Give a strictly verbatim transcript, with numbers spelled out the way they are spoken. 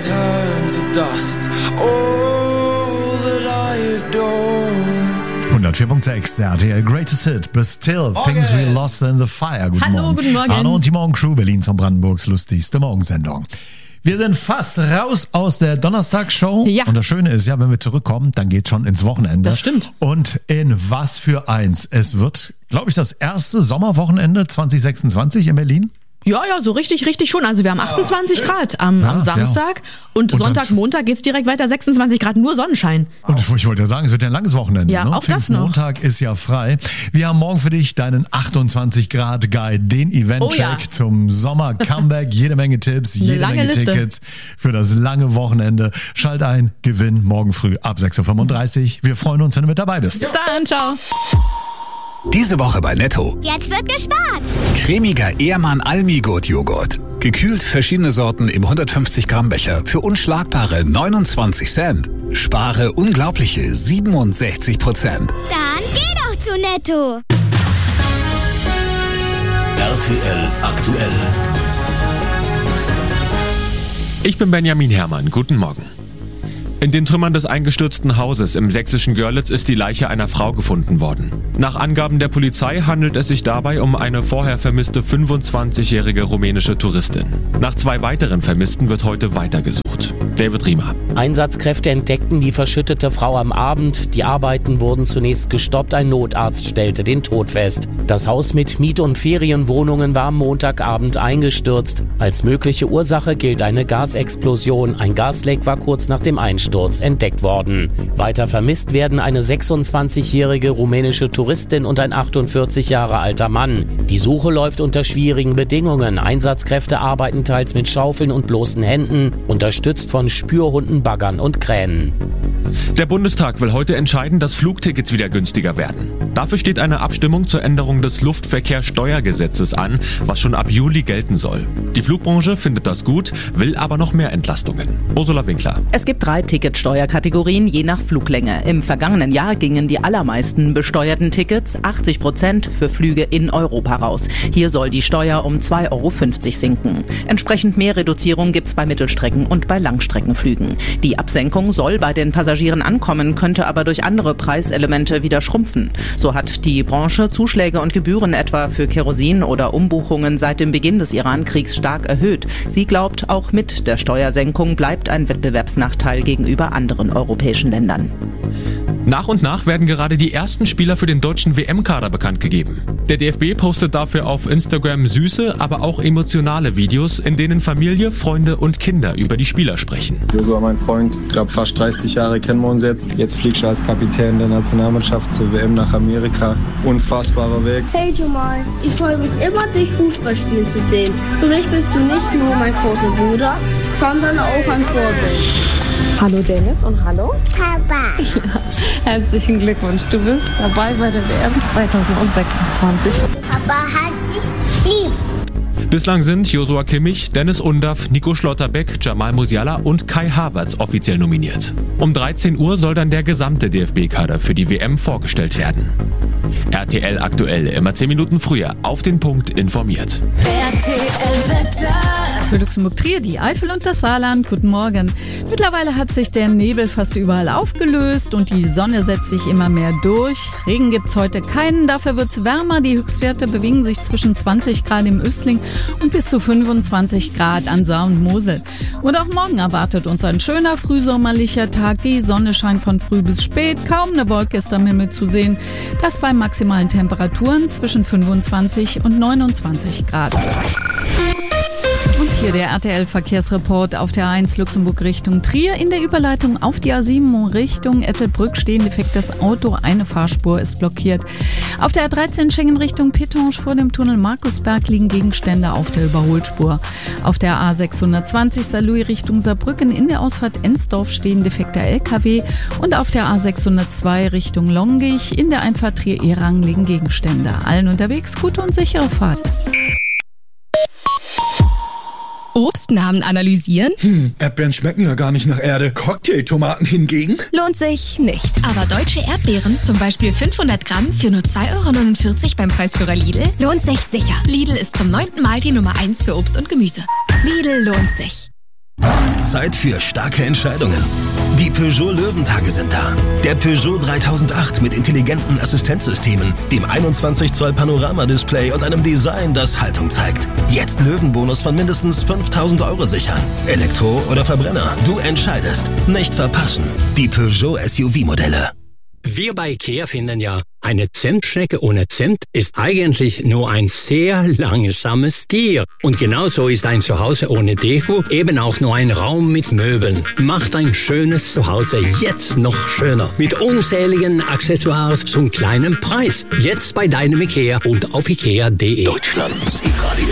turn to dust. All that I adore. hundertvier Komma sechs, R T L Greatest Hit, but still, Morgen. Things we lost in the fire. Guten Hallo, Morgen. guten Morgen. Arno und die Morgencrew, Berlins und Brandenburgs lustigste Morgensendung. Wir sind fast raus aus der Donnerstagsshow. Ja. Und das Schöne ist ja, wenn wir zurückkommen, dann geht's schon ins Wochenende. Das stimmt. Und in was für eins. Es wird, glaube ich, das erste Sommerwochenende zwanzig sechsundzwanzig in Berlin. Ja, ja, so richtig, richtig schon. Also wir haben achtundzwanzig Grad am, Ja, am Samstag ja. und, Und Sonntag, dann- Montag geht's direkt weiter, sechsundzwanzig Grad, nur Sonnenschein. Und ich wollte ja sagen, es wird ja ein langes Wochenende. Ja, ne? auch das noch. Montag ist ja frei. Wir haben morgen für dich deinen achtundzwanzig Grad Guide, den Event-Check Oh ja. zum Sommer-Comeback. Jede Menge Tipps, jede lange Menge Liste. Tickets für das lange Wochenende. Schalt ein, gewinn morgen früh ab sechs Uhr fünfunddreißig. Wir freuen uns, wenn du mit dabei bist. Bis dann, ciao. Diese Woche bei Netto. Jetzt wird gespart. Cremiger Ehrmann Almigurt Joghurt. Gekühlt verschiedene Sorten im hundertfünfzig Gramm Becher für unschlagbare neunundzwanzig Cent. Spare unglaubliche siebenundsechzig Prozent. Dann geh doch zu Netto. R T L aktuell. Ich bin Benjamin Herrmann. Guten Morgen. In den Trümmern des eingestürzten Hauses im sächsischen Görlitz ist die Leiche einer Frau gefunden worden. Nach Angaben der Polizei handelt es sich dabei um eine vorher vermisste fünfundzwanzigjährige rumänische Touristin. Nach zwei weiteren Vermissten wird heute weitergesucht. David Riemer. Einsatzkräfte entdeckten die verschüttete Frau am Abend. Die Arbeiten wurden zunächst gestoppt. Ein Notarzt stellte den Tod fest. Das Haus mit Miet- und Ferienwohnungen war am Montagabend eingestürzt. Als mögliche Ursache gilt eine Gasexplosion. Ein Gasleck war kurz nach dem Einsturz entdeckt worden. Weiter vermisst werden eine sechsundzwanzigjährige rumänische Touristin und ein achtundvierzig Jahre alter Mann. Die Suche läuft unter schwierigen Bedingungen. Einsatzkräfte arbeiten teils mit Schaufeln und bloßen Händen, unterstützt von Spürhunden, Baggern und Kränen. Der Bundestag will heute entscheiden, dass Flugtickets wieder günstiger werden. Dafür steht eine Abstimmung zur Änderung des Luftverkehrssteuergesetzes an, was schon ab Juli gelten soll. Die Flugbranche findet das gut, will aber noch mehr Entlastungen. Ursula Winkler. Es gibt drei Ticketsteuerkategorien je nach Fluglänge. Im vergangenen Jahr gingen die allermeisten besteuerten Tickets, achtzig Prozent, für Flüge in Europa raus. Hier soll die Steuer um zwei Euro fünfzig sinken. Entsprechend mehr Reduzierung gibt's bei Mittelstrecken- und bei Langstreckenflügen. Die Absenkung soll bei den Passagieren ankommen, könnte aber durch andere Preiselemente wieder schrumpfen. So hat die Branche Zuschläge und Gebühren etwa für Kerosin oder Umbuchungen seit dem Beginn des Iran-Kriegs stark erhöht. Sie glaubt, auch mit der Steuersenkung bleibt ein Wettbewerbsnachteil gegenüber anderen europäischen Ländern. Nach und nach werden gerade die ersten Spieler für den deutschen W M-Kader bekannt gegeben. Der D F B postet dafür auf Instagram süße, aber auch emotionale Videos, in denen Familie, Freunde und Kinder über die Spieler sprechen. Josua, mein Freund, ich glaube fast dreißig Jahre kennen wir uns jetzt. Jetzt fliegst du als Kapitän der Nationalmannschaft zur W M nach Amerika. Unfassbarer Weg. Hey Jamal, ich freue mich immer, dich Fußball spielen zu sehen. Für mich bist du nicht nur mein großer Bruder, sondern auch ein Vorbild. Hallo Dennis und hallo Papa. Ja, herzlichen Glückwunsch. Du bist dabei bei der W M zweitausendsechsundzwanzig. Papa hat dich lieb. Bislang sind Joshua Kimmich, Dennis Undaff, Nico Schlotterbeck, Jamal Musiala und Kai Havertz offiziell nominiert. Um dreizehn Uhr soll dann der gesamte D F B-Kader für die W M vorgestellt werden. R T L aktuell, immer zehn Minuten früher, auf den Punkt informiert. R T L-Wetter. Für Luxemburg-Trier, die Eifel und das Saarland. Guten Morgen. Mittlerweile hat sich der Nebel fast überall aufgelöst und die Sonne setzt sich immer mehr durch. Regen gibt's heute keinen, dafür wird's wärmer. Die Höchstwerte bewegen sich zwischen zwanzig Grad im Östling und bis zu fünfundzwanzig Grad an Saar und Mosel. Und auch morgen erwartet uns ein schöner frühsommerlicher Tag. Die Sonne scheint von früh bis spät, kaum eine Wolke ist am Himmel zu sehen. Das bei maximalen Temperaturen zwischen fünfundzwanzig und neunundzwanzig Grad. Und hier der R T L-Verkehrsreport auf der A eins Luxemburg Richtung Trier. In der Überleitung auf die A sieben Richtung Ettelbrück stehen defektes Auto. Eine Fahrspur ist blockiert. Auf der A dreizehn Schengen Richtung Pittange vor dem Tunnel Markusberg liegen Gegenstände auf der Überholspur. Auf der A sechshundertzwanzig Saarlouis Richtung Saarbrücken in der Ausfahrt Ensdorf stehen defekte L K W. Und auf der A sechshundertzwei Richtung Longich in der Einfahrt Trier-Erang liegen Gegenstände. Allen unterwegs gute und sichere Fahrt. Obstnamen analysieren? Hm, Erdbeeren schmecken ja gar nicht nach Erde. Cocktailtomaten hingegen? Lohnt sich nicht. Aber deutsche Erdbeeren, zum Beispiel fünfhundert Gramm für nur zwei Euro neunundvierzig beim Preisführer Lidl, lohnt sich sicher. Lidl ist zum neunten Mal die Nummer eins für Obst und Gemüse. Lidl lohnt sich. Zeit für starke Entscheidungen. Die Peugeot Löwentage sind da. Der Peugeot dreitausendacht mit intelligenten Assistenzsystemen, dem einundzwanzig Zoll Panoramadisplay und einem Design, das Haltung zeigt. Jetzt Löwenbonus von mindestens fünftausend Euro sichern. Elektro oder Verbrenner, du entscheidest. Nicht verpassen. Die Peugeot S U V-Modelle. Wir bei IKEA finden ja, eine Zimtschnecke ohne Zimt ist eigentlich nur ein sehr langsames Tier. Und genauso ist ein Zuhause ohne Deko eben auch nur ein Raum mit Möbeln. Macht ein schönes Zuhause jetzt noch schöner. Mit unzähligen Accessoires zum kleinen Preis. Jetzt bei deinem IKEA und auf ikea punkt de. Deutschlands Hitradio.